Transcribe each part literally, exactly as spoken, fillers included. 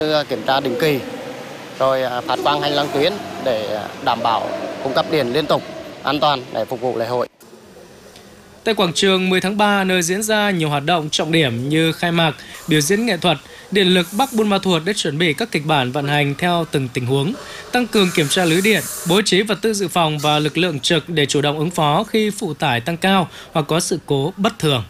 Kiểm tra định kỳ, rồi phát quang hành lang tuyến để đảm bảo cung cấp điện liên tục, an toàn để phục vụ lễ hội. Tại quảng trường mười tháng ba, nơi diễn ra nhiều hoạt động trọng điểm như khai mạc, biểu diễn nghệ thuật, Điện lực Bắc Buôn Ma Thuột đã chuẩn bị các kịch bản vận hành theo từng tình huống, tăng cường kiểm tra lưới điện, bố trí vật tư dự phòng và lực lượng trực để chủ động ứng phó khi phụ tải tăng cao hoặc có sự cố bất thường.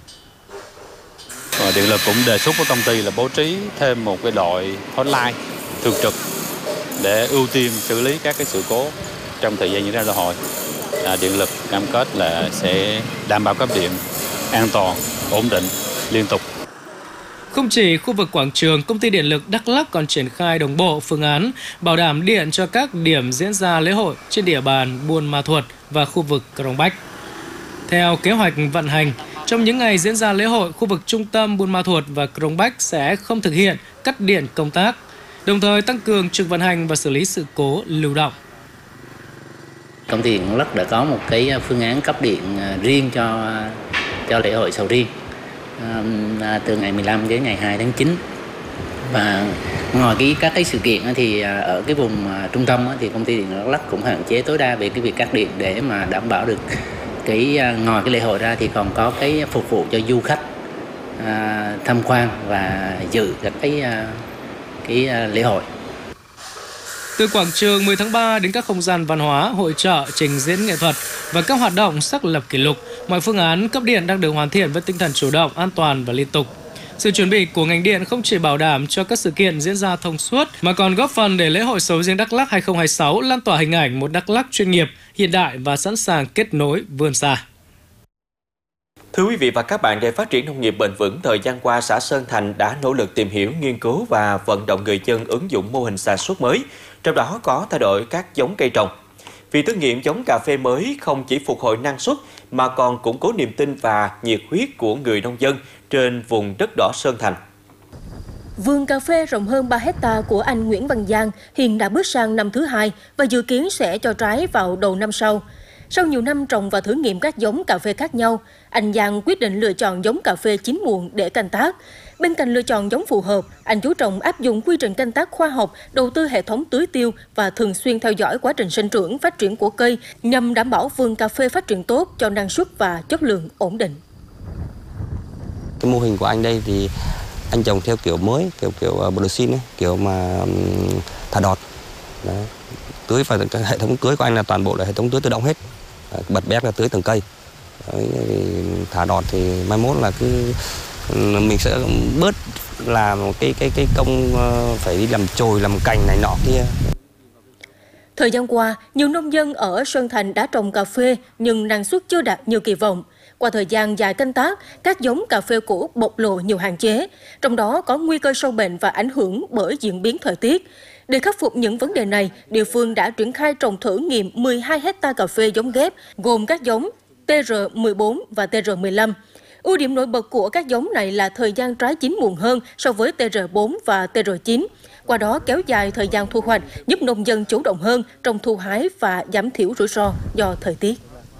Điện lực cũng đề xuất với công ty là bố trí thêm một cái đội hotline thường trực để ưu tiên xử lý các cái sự cố trong thời gian diễn ra lễ hội. À, Điện lực cam kết là sẽ đảm bảo cấp điện an toàn, ổn định, liên tục. Không chỉ khu vực quảng trường, Công ty Điện lực Đắk Lắk còn triển khai đồng bộ phương án bảo đảm điện cho các điểm diễn ra lễ hội trên địa bàn Buôn Ma Thuột và khu vực Crong Bách. Theo kế hoạch vận hành, trong những ngày diễn ra lễ hội, khu vực trung tâm Buôn Ma Thuột và Crong Bách sẽ không thực hiện cắt điện công tác, đồng thời tăng cường trực vận hành và xử lý sự cố lưu động. Công ty Điện lực Đắk Lắk đã có một cái phương án cấp điện riêng cho cho lễ hội sầu riêng từ ngày mười lăm đến ngày hai tháng chín. Và ngoài cái các cái sự kiện thì ở cái vùng trung tâm thì Công ty Điện lực Đắk Lắk cũng hạn chế tối đa về cái việc cắt điện để mà đảm bảo được cái ngoài cái lễ hội ra thì còn có cái phục vụ cho du khách à, tham quan và dự các cái cái lễ hội. Từ quảng trường mười tháng ba đến các không gian văn hóa, hội chợ, trình diễn nghệ thuật và các hoạt động xác lập kỷ lục, mọi phương án cấp điện đang được hoàn thiện với tinh thần chủ động, an toàn và liên tục. Sự chuẩn bị của ngành điện không chỉ bảo đảm cho các sự kiện diễn ra thông suốt mà còn góp phần để lễ hội sầu riêng Đắk Lắk hai không hai sáu lan tỏa hình ảnh một Đắk Lắk chuyên nghiệp, hiện đại và sẵn sàng kết nối vươn xa. Thưa quý vị và các bạn, để phát triển nông nghiệp bền vững, thời gian qua xã Sơn Thành đã nỗ lực tìm hiểu, nghiên cứu và vận động người dân ứng dụng mô hình sản xuất mới, trong đó có thay đổi các giống cây trồng. Vì thử nghiệm giống cà phê mới không chỉ phục hồi năng suất mà còn củng cố niềm tin và nhiệt huyết của người nông dân trên vùng đất đỏ Sơn Thành. Vườn cà phê rộng hơn ba héc ta của anh Nguyễn Văn Giang hiện đã bước sang năm thứ hai và dự kiến sẽ cho trái vào đầu năm sau. Sau nhiều năm trồng và thử nghiệm các giống cà phê khác nhau, anh Giang quyết định lựa chọn giống cà phê chín muộn để canh tác. Bên cạnh lựa chọn giống phù hợp, anh chú trọng áp dụng quy trình canh tác khoa học, đầu tư hệ thống tưới tiêu và thường xuyên theo dõi quá trình sinh trưởng, phát triển của cây nhằm đảm bảo vườn cà phê phát triển tốt cho năng suất và chất lượng ổn định. Cái mô hình của anh đây thì anh trồng theo kiểu mới, kiểu kiểu Brosin ấy, kiểu mà thả đọt. Đấy. Tưới và hệ thống tưới của anh là toàn bộ là hệ thống tưới tự động hết, bật bét là tưới từng cây. Đấy, thả đọt thì mai mốt là cứ mình sẽ bớt làm cái cái cái công phải đi làm chồi làm cành này nọ kia. Thời gian qua, nhiều nông dân ở Sơn Thành đã trồng cà phê nhưng năng suất chưa đạt như kỳ vọng. Qua thời gian dài canh tác, các giống cà phê cũ bộc lộ nhiều hạn chế, trong đó có nguy cơ sâu bệnh và ảnh hưởng bởi diễn biến thời tiết. Để khắc phục những vấn đề này, địa phương đã triển khai trồng thử nghiệm mười hai héc ta cà phê giống ghép, gồm các giống T R mười bốn và T R mười lăm. Ưu điểm nổi bật của các giống này là thời gian trái chín muộn hơn so với T R bốn và T R chín. Qua đó kéo dài thời gian thu hoạch, giúp nông dân chủ động hơn trong thu hái và giảm thiểu rủi ro do thời tiết.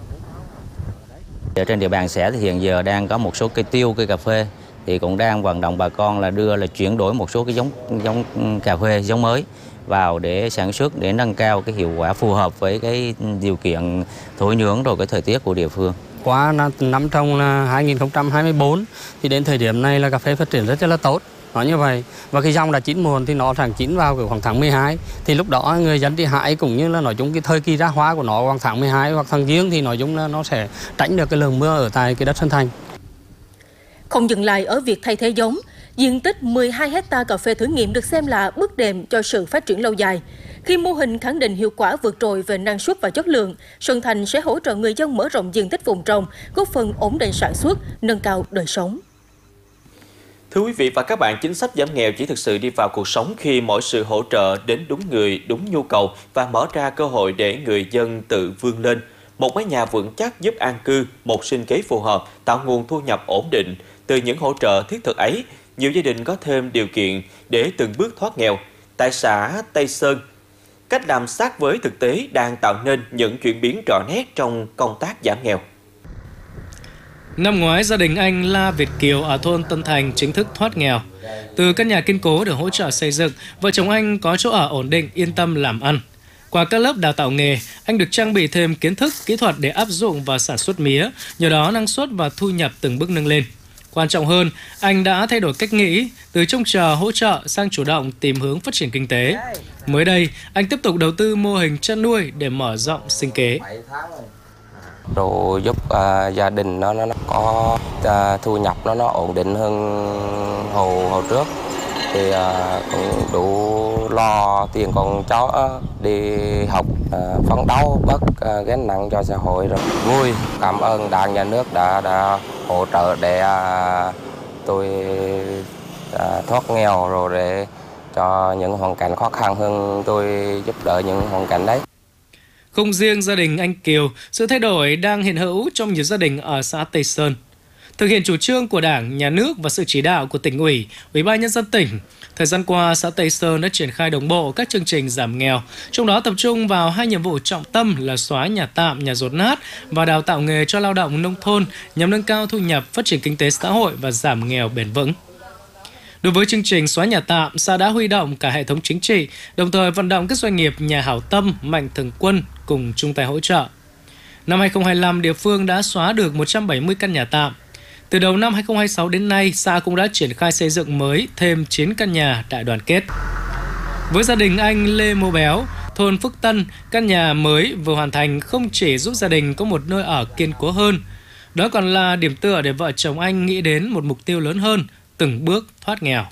Ở trên địa bàn xã thì hiện giờ đang có một số cây tiêu, cây cà phê thì cũng đang vận động bà con là đưa là chuyển đổi một số cái giống giống cà phê giống mới vào để sản xuất, để nâng cao cái hiệu quả phù hợp với cái điều kiện thổ nhưỡng rồi cái thời tiết của địa phương. Qua năm trồng là hai nghìn không trăm hai mươi tư thì đến thời điểm này là cà phê phát triển rất là tốt, nó như vậy. Và cái dòng đã chín muộn thì nó khoảng chín vào khoảng tháng mười hai, thì lúc đó người dân đi hái cũng như là nói chung cái thời kỳ ra hoa của nó khoảng tháng mười hai hoặc tháng giêng thì nói chung là nó sẽ tránh được cái lượng mưa ở tại cái đất Sơn Thành. Không dừng lại ở việc thay thế giống, diện tích mười hai héc ta cà phê thử nghiệm được xem là bước đệm cho sự phát triển lâu dài. Khi mô hình khẳng định hiệu quả vượt trội về năng suất và chất lượng, Sơn Thành sẽ hỗ trợ người dân mở rộng diện tích vùng trồng, góp phần ổn định sản xuất, nâng cao đời sống. Thưa quý vị và các bạn, chính sách giảm nghèo chỉ thực sự đi vào cuộc sống khi mọi sự hỗ trợ đến đúng người, đúng nhu cầu và mở ra cơ hội để người dân tự vươn lên. Một mái nhà vững chắc giúp an cư, một sinh kế phù hợp, tạo nguồn thu nhập ổn định. Từ những hỗ trợ thiết thực ấy, nhiều gia đình có thêm điều kiện để từng bước thoát nghèo. Tại xã Tây Sơn, cách làm sát với thực tế đang tạo nên những chuyển biến rõ nét trong công tác giảm nghèo. Năm ngoái, gia đình anh La Việt Kiều ở thôn Tân Thành chính thức thoát nghèo. Từ căn nhà kiên cố được hỗ trợ xây dựng, vợ chồng anh có chỗ ở ổn định, yên tâm làm ăn. Qua các lớp đào tạo nghề, anh được trang bị thêm kiến thức, kỹ thuật để áp dụng vào sản xuất mía, nhờ đó năng suất và thu nhập từng bước nâng lên. Quan trọng hơn, anh đã thay đổi cách nghĩ, từ trông chờ hỗ trợ sang chủ động tìm hướng phát triển kinh tế. Mới đây, anh tiếp tục đầu tư mô hình chăn nuôi để mở rộng sinh kế. Rồi giúp uh, gia đình nó nó, nó có uh, thu nhập nó nó ổn định hơn hồi hồi trước, thì uh, cũng đủ lo tiền con cháu uh, đi học, uh, phấn đấu bớt uh, gánh nặng cho xã hội. Rồi vui, cảm ơn Đảng, Nhà nước đã đã hỗ trợ để uh, tôi uh, thoát nghèo, rồi để cho những hoàn cảnh khó khăn hơn tôi giúp đỡ những hoàn cảnh đấy. Không riêng gia đình anh Kiều, sự thay đổi đang hiện hữu trong nhiều gia đình ở xã Tây Sơn. Thực hiện chủ trương của Đảng, Nhà nước và sự chỉ đạo của tỉnh ủy, Ủy ban Nhân dân tỉnh, thời gian qua xã Tây Sơn đã triển khai đồng bộ các chương trình giảm nghèo, trong đó tập trung vào hai nhiệm vụ trọng tâm là xóa nhà tạm, nhà dột nát và đào tạo nghề cho lao động nông thôn nhằm nâng cao thu nhập, phát triển kinh tế xã hội và giảm nghèo bền vững. Đối với chương trình xóa nhà tạm, xã đã huy động cả hệ thống chính trị, đồng thời vận động các doanh nghiệp nhà hảo tâm, mạnh thường quân cùng chung tay hỗ trợ. Năm hai không hai lăm, địa phương đã xóa được một trăm bảy mươi căn nhà tạm. Từ đầu năm hai không hai sáu đến nay, xã cũng đã triển khai xây dựng mới thêm chín căn nhà đại đoàn kết. Với gia đình anh Lê Mô Béo, thôn Phước Tân, căn nhà mới vừa hoàn thành không chỉ giúp gia đình có một nơi ở kiên cố hơn, đó còn là điểm tựa để vợ chồng anh nghĩ đến một mục tiêu lớn hơn, từng bước thoát nghèo.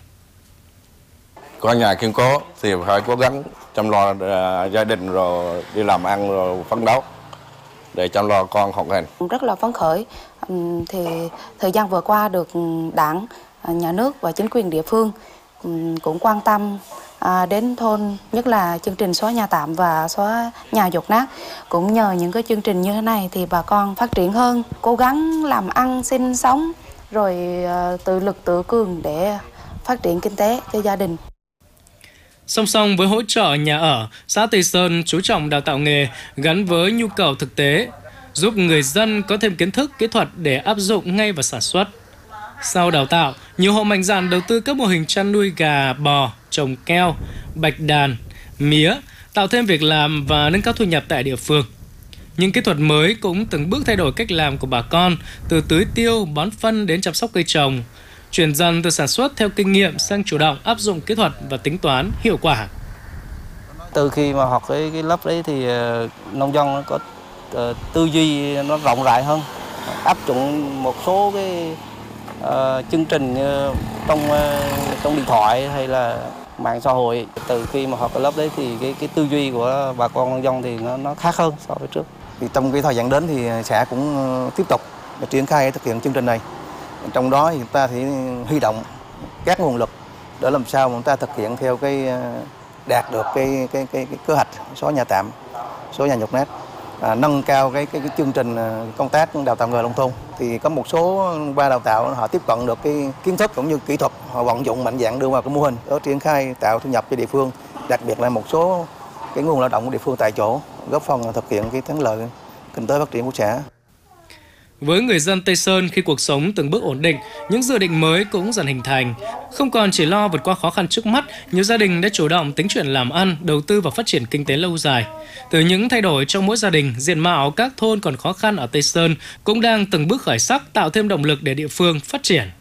Có nhà kiên cố thì phải cố gắng chăm lo uh, gia đình, rồi đi làm ăn, rồi phấn đấu để chăm lo con học hành. Rất là phấn khởi. Thì thời gian vừa qua được Đảng, Nhà nước và chính quyền địa phương cũng quan tâm đến thôn, nhất là chương trình xóa nhà tạm và xóa nhà dột nát. Cũng nhờ những cái chương trình như thế này thì bà con phát triển hơn, cố gắng làm ăn sinh sống, rồi tự lực tự cường để phát triển kinh tế cho gia đình. Song song với hỗ trợ nhà ở, xã Tây Sơn chú trọng đào tạo nghề gắn với nhu cầu thực tế, giúp người dân có thêm kiến thức, kỹ thuật để áp dụng ngay vào sản xuất. Sau đào tạo, nhiều hộ mạnh dạn đầu tư các mô hình chăn nuôi gà, bò, trồng keo, bạch đàn, mía, tạo thêm việc làm và nâng cao thu nhập tại địa phương. Những kỹ thuật mới cũng từng bước thay đổi cách làm của bà con, từ tưới tiêu, bón phân đến chăm sóc cây trồng, chuyển dần từ sản xuất theo kinh nghiệm sang chủ động áp dụng kỹ thuật và tính toán hiệu quả. Từ khi mà học cái, cái lớp đấy thì uh, nông dân nó có uh, tư duy nó rộng rãi hơn, áp dụng một số cái uh, chương trình uh, trong uh, trong điện thoại hay là mạng xã hội. Từ khi mà học cái lớp đấy thì cái cái tư duy của bà con nông dân thì nó nó khác hơn so với trước. Thì trong cái thời gian đến thì xã cũng tiếp tục triển khai thực hiện chương trình này. Trong đó thì chúng ta thì huy động các nguồn lực để làm sao mà chúng ta thực hiện theo cái đạt được cái cái cái, cái kế hoạch xóa nhà tạm, xóa nhà dột nát, à, nâng cao cái, cái cái chương trình công tác đào tạo nghề nông thôn. Thì có một số qua đào tạo họ tiếp cận được cái kiến thức cũng như kỹ thuật, họ vận dụng mạnh dạn đưa vào cái mô hình đó, triển khai tạo thu nhập cho địa phương, đặc biệt là một số cái nguồn lao động của địa phương tại chỗ, góp phần thực hiện cái thắng lợi kinh tế phát triển của xã. Với người dân Tây Sơn, khi cuộc sống từng bước ổn định, những dự định mới cũng dần hình thành. Không còn chỉ lo vượt qua khó khăn trước mắt, nhiều gia đình đã chủ động tính chuyện làm ăn, đầu tư vào phát triển kinh tế lâu dài. Từ những thay đổi trong mỗi gia đình, diện mạo các thôn còn khó khăn ở Tây Sơn cũng đang từng bước khởi sắc, tạo thêm động lực để địa phương phát triển.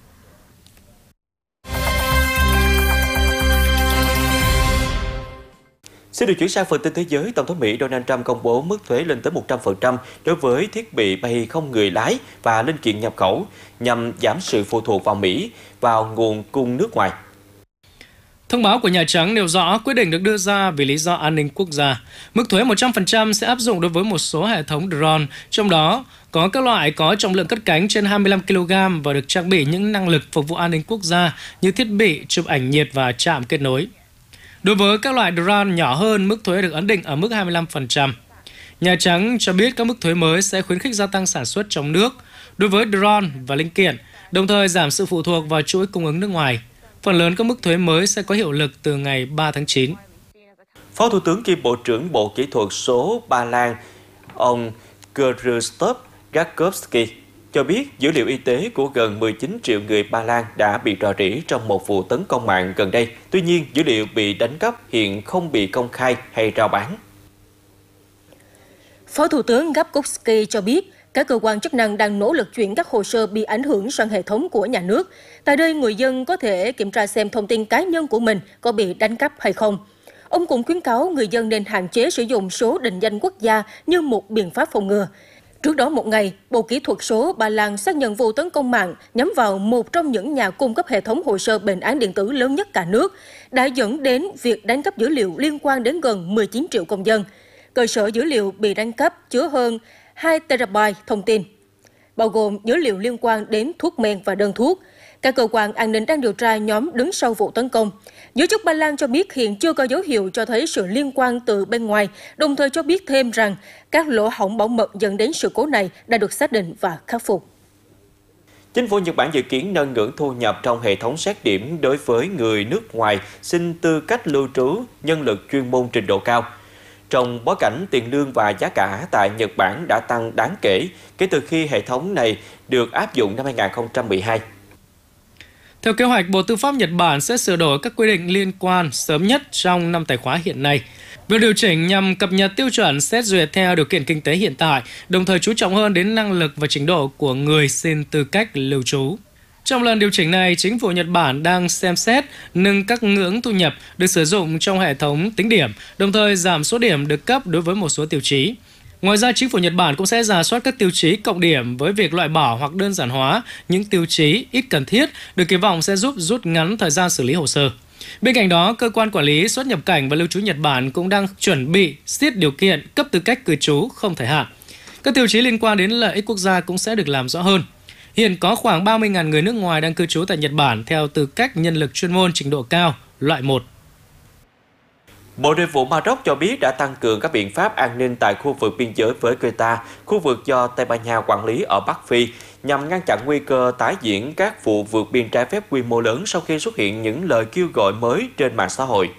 Xin được chuyển sang phần tin thế giới. Tổng thống Mỹ Donald Trump công bố mức thuế lên tới một trăm phần trăm đối với thiết bị bay không người lái và linh kiện nhập khẩu nhằm giảm sự phụ thuộc vào Mỹ vào nguồn cung nước ngoài. Thông báo của Nhà Trắng nêu rõ quyết định được đưa ra vì lý do an ninh quốc gia. Mức thuế một trăm phần trăm sẽ áp dụng đối với một số hệ thống drone, trong đó có các loại có trọng lượng cất cánh trên hai mươi lăm ki lô gam và được trang bị những năng lực phục vụ an ninh quốc gia như thiết bị chụp ảnh nhiệt và trạm kết nối. Đối với các loại drone nhỏ hơn, mức thuế được ấn định ở mức hai mươi lăm phần trăm. Nhà Trắng cho biết các mức thuế mới sẽ khuyến khích gia tăng sản xuất trong nước đối với drone và linh kiện, đồng thời giảm sự phụ thuộc vào chuỗi cung ứng nước ngoài. Phần lớn các mức thuế mới sẽ có hiệu lực từ ngày ba tháng chín. Phó Thủ tướng kiêm Bộ trưởng Bộ Kỹ thuật số Ba Lan, ông Krzysztof Gawkowski cho biết dữ liệu y tế của gần mười chín triệu người Ba Lan đã bị rò rỉ trong một vụ tấn công mạng gần đây. Tuy nhiên, dữ liệu bị đánh cắp hiện không bị công khai hay rao bán. Phó Thủ tướng Gabkovski cho biết, các cơ quan chức năng đang nỗ lực chuyển các hồ sơ bị ảnh hưởng sang hệ thống của nhà nước. Tại đây, người dân có thể kiểm tra xem thông tin cá nhân của mình có bị đánh cắp hay không. Ông cũng khuyến cáo người dân nên hạn chế sử dụng số định danh quốc gia như một biện pháp phòng ngừa. Trước đó một ngày, Bộ Kỹ thuật số Ba Lan xác nhận vụ tấn công mạng nhắm vào một trong những nhà cung cấp hệ thống hồ sơ bệnh án điện tử lớn nhất cả nước, đã dẫn đến việc đánh cắp dữ liệu liên quan đến gần mười chín triệu công dân. Cơ sở dữ liệu bị đánh cắp chứa hơn hai terabyte thông tin, bao gồm dữ liệu liên quan đến thuốc men và đơn thuốc. Các cơ quan an ninh đang điều tra nhóm đứng sau vụ tấn công. Giới chức Ba Lan cho biết hiện chưa có dấu hiệu cho thấy sự liên quan từ bên ngoài, đồng thời cho biết thêm rằng các lỗ hổng bảo mật dẫn đến sự cố này đã được xác định và khắc phục. Chính phủ Nhật Bản dự kiến nâng ngưỡng thu nhập trong hệ thống xét điểm đối với người nước ngoài xin tư cách lưu trú, nhân lực chuyên môn trình độ cao. Trong bối cảnh tiền lương và giá cả tại Nhật Bản đã tăng đáng kể kể từ khi hệ thống này được áp dụng năm hai nghìn không trăm mười hai. Theo kế hoạch, Bộ Tư pháp Nhật Bản sẽ sửa đổi các quy định liên quan sớm nhất trong năm tài khóa hiện nay. Việc điều chỉnh nhằm cập nhật tiêu chuẩn xét duyệt theo điều kiện kinh tế hiện tại, đồng thời chú trọng hơn đến năng lực và trình độ của người xin tư cách lưu trú. Trong lần điều chỉnh này, chính phủ Nhật Bản đang xem xét nâng các ngưỡng thu nhập được sử dụng trong hệ thống tính điểm, đồng thời giảm số điểm được cấp đối với một số tiêu chí. Ngoài ra, chính phủ Nhật Bản cũng sẽ rà soát các tiêu chí cộng điểm với việc loại bỏ hoặc đơn giản hóa những tiêu chí ít cần thiết, được kỳ vọng sẽ giúp rút ngắn thời gian xử lý hồ sơ. Bên cạnh đó, Cơ quan Quản lý xuất nhập cảnh và lưu trú Nhật Bản cũng đang chuẩn bị siết điều kiện cấp tư cách cư trú không thời hạn. Các tiêu chí liên quan đến lợi ích quốc gia cũng sẽ được làm rõ hơn. Hiện có khoảng ba mươi nghìn người nước ngoài đang cư trú tại Nhật Bản theo tư cách nhân lực chuyên môn trình độ cao, loại một. Bộ Nội vụ Maroc cho biết đã tăng cường các biện pháp an ninh tại khu vực biên giới với Qatar, khu vực do Tây Ban Nha quản lý ở Bắc Phi, nhằm ngăn chặn nguy cơ tái diễn các vụ vượt biên trái phép quy mô lớn sau khi xuất hiện những lời kêu gọi mới trên mạng xã hội.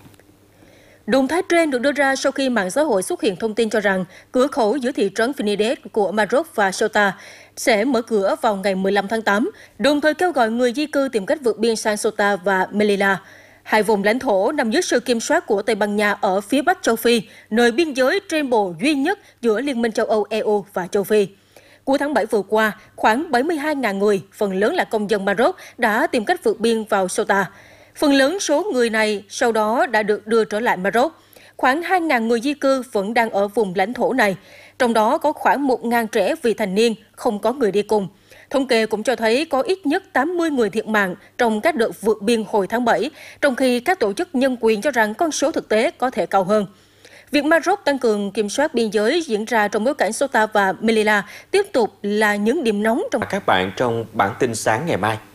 Động thái trên được đưa ra sau khi mạng xã hội xuất hiện thông tin cho rằng cửa khẩu giữa thị trấn Finides của Maroc và Ceuta sẽ mở cửa vào ngày mười lăm tháng tám, đồng thời kêu gọi người di cư tìm cách vượt biên sang Ceuta và Melilla, hai vùng lãnh thổ nằm dưới sự kiểm soát của Tây Ban Nha ở phía bắc châu Phi, nơi biên giới trên bộ duy nhất giữa Liên minh châu Âu E U và châu Phi. Cuối tháng bảy vừa qua, khoảng bảy mươi hai nghìn người, phần lớn là công dân Maroc, đã tìm cách vượt biên vào Ceuta. Phần lớn số người này sau đó đã được đưa trở lại Maroc. Khoảng hai nghìn người di cư vẫn đang ở vùng lãnh thổ này, trong đó có khoảng một nghìn trẻ vị thành niên, không có người đi cùng. Thống kê cũng cho thấy có ít nhất tám mươi người thiệt mạng trong các đợt vượt biên hồi tháng bảy, trong khi các tổ chức nhân quyền cho rằng con số thực tế có thể cao hơn. Việc Maroc tăng cường kiểm soát biên giới diễn ra trong bối cảnh Ceuta và Melilla tiếp tục là những điểm nóng trong các bạn trong bản tin sáng ngày mai.